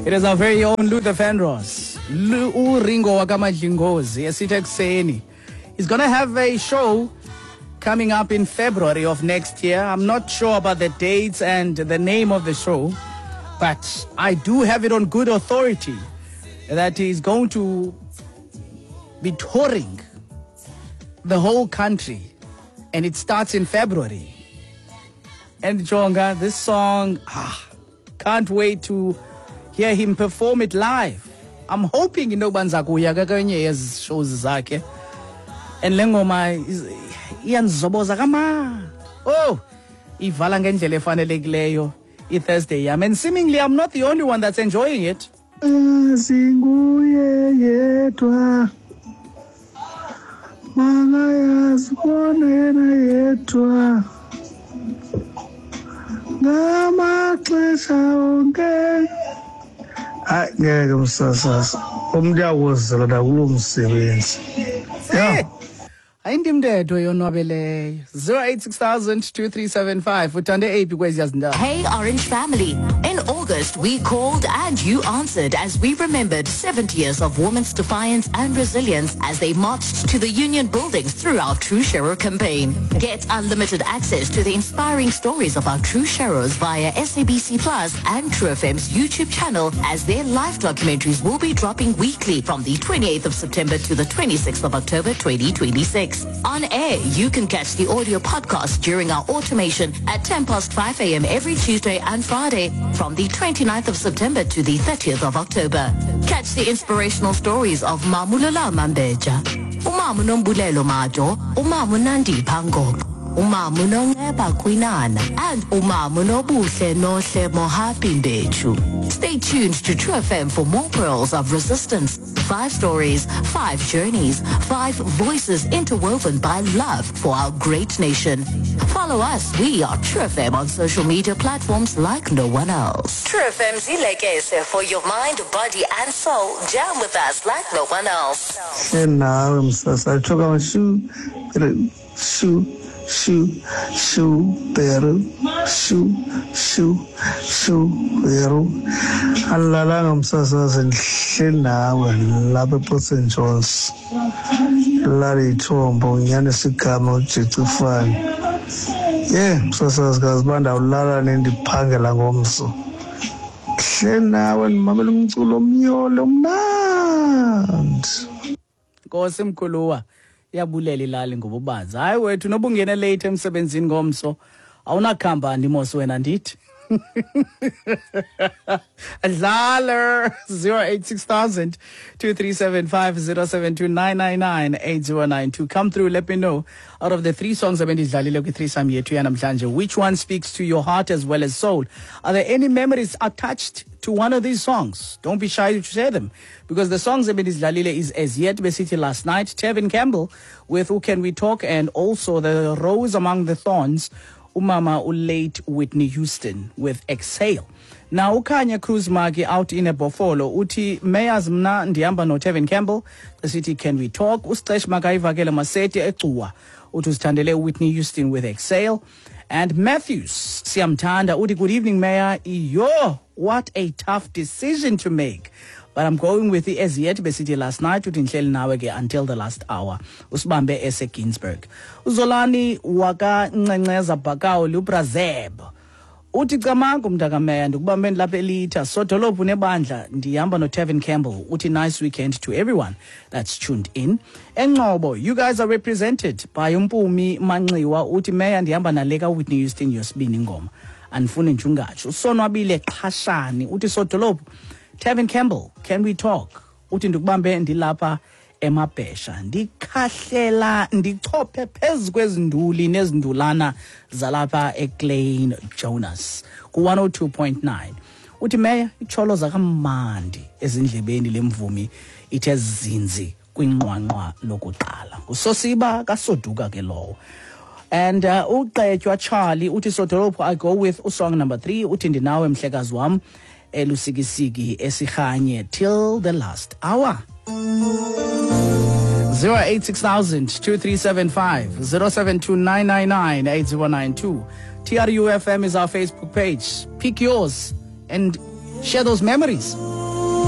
It is our very own Luther Vandross. Ringo Wakamadlingozi, esithe ekuseni. He's going to have a show coming up in February of next year. I'm not sure about the dates and the name of the show, but I do have it on good authority that he's going to be touring the whole country, and it starts in February. And Jonga, this song, can't wait to hear him perform it live. I'm hoping inobanza kuya kwenye yezi shows zakhe. And lengoma iyanzoboza kama. Oh, ivala ngendlela efanelekileyo Thursday yam. And seemingly I'm not the only one that's enjoying it. Singuye yedwa Mangayazibona yena yedwa Ngamaxesha onke ngeke msasasa umuntu uyawuzela nakulo msebenzi. Yeah. Ayindimdedwe yonwabeleyo. 086,000-2375 uthande aphi kwezi yazindawo. Hey Orange family, in August we called and you answered as we remembered 70 years of women's defiance and resilience as they marched to the union buildings through our True Shero campaign. Get unlimited access to the inspiring stories of our True Sheros via SABC Plus and True FM's YouTube channel as their live documentaries will be dropping weekly from the 28th of September to the 26th of October 2026. On air, you can catch the audio podcast during our automation at 5 a.m. every Tuesday and Friday from the 29th of September to the 30th of October. Catch the inspirational stories of Mamulala Mambeja, Umamu Nombulelo Majo, Umamu Nandi Pango, Umamu Nongeba Kwinana, and Umamu Nobuhle Nohle Mohapimbechu. Stay tuned to True FM for more pearls of resistance. 5 stories, 5 journeys, 5 voices interwoven by love for our great nation. Follow us. We are True FM on social media platforms like no one else. True FM Zilekese for your mind, body, and soul. Jam with us like no one else. And now I'm so choka shoe beru beru alala ngamsasa senhle nawe lapha ePort John's lali thombo nyane sigama uJecifani msasa ngazibanda ulala nendiphangela ngomso hle nawe mamela umculo omnyolo mnandi Nkosi mkhuluwa yabulela ilali ngobubanzi. Hayi wethu noba ungena late emsebenzini ngomso awunakhamba ndimosi wena ndithi. Dlala 086,000-2375-072-999-8092. Come through, let me know out of the 3 songs abendidlalile kwi-threesome yethu yanamhlanje, which one speaks to your heart as well as soul? Are there any memories attached to one of these songs? Don't be shy to share them, because the songs abendidlalile is As Yet Besiti Last Night, Tevin Campbell with Who Can We Talk, and also The Rose Among the Thorns, Umama Late Whitney Houston with Exhale. Now Ukanya Cruz Magi out in a Bofolo uti Mayas mna ndihamba no Tevin Campbell the city Can We Talk Ustresh Magayivakele Maseti Ecuwa utuzithandele Whitney Houston with Exhale. And Matthews Siamtanda uti good evening Mayor. Yo, what a tough decision to make, but I'm going with the As Yet Besiti Last Night utinhleli nawe ke until the last hour. Usibambe ese Ginsberg. Uzolani waka Ncenceza Bhakawu Lubrazeb uthi camango mntaka Meya ndikubambeni lapha elitha sodolophu nebandla ndihamba no Tevin Campbell uthi nice weekend to everyone that's tuned in. Engcobo, you guys are represented by Mpumi Manxiwa uthi Meya ndihamba naleka Whitney Houston yosibini ngoma andifuni nje ungatsho. Usonwabile Qhashani uthi sodolophu Tevin Campbell, Can We Talk? Uthi ndikubambe ndilapha emabhesha ndikhahlela ndichophe phezu kwezinduli nezindulana zalapha eClain Jonas ku 102.9. Uthi Meya icholo zakamandi ezindlebeni lemvumi ithe zinzi kwinqwanqwa lokuqala. Usosiba kasoduka ke lowo. And uqetywa Charlie uthi sodolophu I go with song number 3 uthi ndinawe mhlekazi wam elusikisiki esihanye till the last hour. 086,000-2375 072-999-8092. TRUFM is our Facebook page. Pick yours and share those memories.